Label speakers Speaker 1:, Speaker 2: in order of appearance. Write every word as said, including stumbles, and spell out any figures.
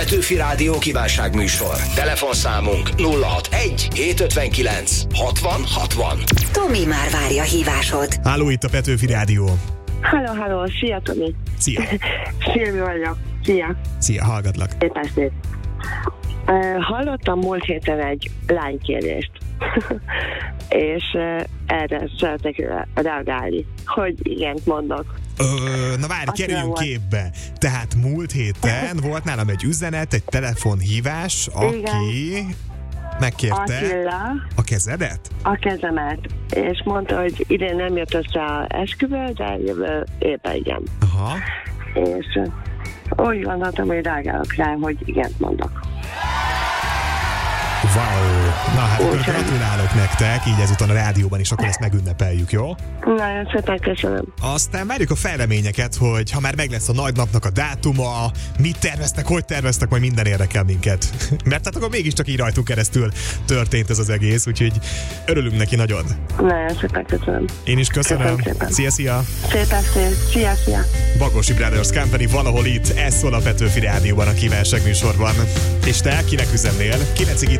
Speaker 1: Petőfi Rádió kívánságműsor. Telefonszámunk nulla hatvanegy hétszázötvenkilenc hatvan hatvan.
Speaker 2: Tomi már várja hívásod.
Speaker 3: Háló, itt a Petőfi Rádió.
Speaker 4: Halló, halló, szia Tomi.
Speaker 3: Szia.
Speaker 4: Szilvi vagyok. Szia.
Speaker 3: Szia, hallgatlak.
Speaker 4: Szép estét. Uh, hallottam múlt héten egy lánykérdést, és uh, erre szeretek reagálni, hogy igent mondok.
Speaker 3: Ö, na várj,
Speaker 4: Azt
Speaker 3: kerüljünk
Speaker 4: nem
Speaker 3: képbe. Tehát múlt héten volt nálam egy üzenet, egy telefonhívás, aki
Speaker 4: Igen.
Speaker 3: megkérte
Speaker 4: Attila,
Speaker 3: a kezedet?
Speaker 4: a kezemet, és mondta, hogy idén nem jött össze a esküvő, de jövő évben igen.
Speaker 3: Aha.
Speaker 4: És uh, úgy gondoltam, hogy reagálok rá, hogy igent mondok.
Speaker 3: Wow. Na hát akkor
Speaker 4: Úgy,
Speaker 3: gratulálok nektek, így ezúton a rádióban is, akkor ezt megünnepeljük, jó?
Speaker 4: Nagyon szépen köszönöm.
Speaker 3: Aztán várjuk a fejleményeket, hogy ha már meg lesz a nagy napnak a dátuma, mit terveztek, hogy terveztek, majd minden érdekel minket. Mert hát akkor mégiscsak így rajtunk keresztül történt ez az egész, úgyhogy örülünk neki nagyon.
Speaker 4: Nagyon szépen köszönöm.
Speaker 3: Én is köszönöm.
Speaker 4: Köszönöm szépen.
Speaker 3: Szia, szia!
Speaker 4: Szép estét. Szia, szia.
Speaker 3: Bagosi Brothers Company valahol itt, ez szól a Petőfi Rádióban a kívánság műsorban. És te kinek üzennél? kilencig itt